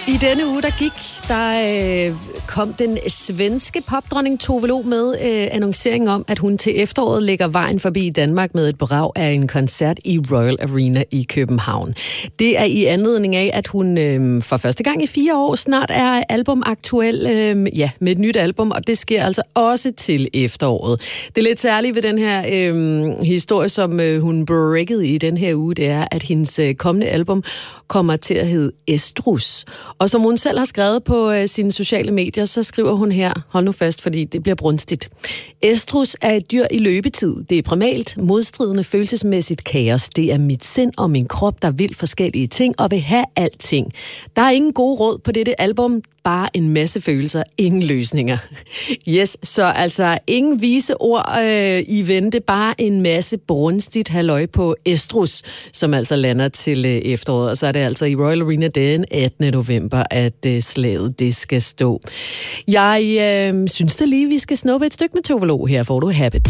I denne uge, der gik, kom den svenske popdronning Tove Lo med annoncering om, at hun til efteråret lægger vejen forbi Danmark med et brag af en koncert i Royal Arena i København. Det er i anledning af, at hun for første gang i 4 år snart er albumaktuel med et nyt album, og det sker altså også til efteråret. Det lidt særlige ved den her historie, som hun breakede i den her uge, det er, at hendes kommende album kommer til at hedde Estrus. Og som hun selv har skrevet på sine sociale medier, så skriver hun her, hold nu fast, fordi det bliver brunstigt. Estrus er et dyr i løbetid. Det er primalt, modstridende, følelsesmæssigt kaos. Det er mit sind og min krop, der vil forskellige ting og vil have alting. Der er ingen gode råd på dette album, bare en masse følelser, ingen løsninger. Yes, så altså ingen vise ord i vente, bare en masse brunstigt halløj på Estrus, som altså lander til efteråret. Og så er det altså i Royal Arena den 18. november, at slaget det skal stå. Jeg synes da lige, vi skal snuppe et stykke med Tove Lo. Her får du Habit.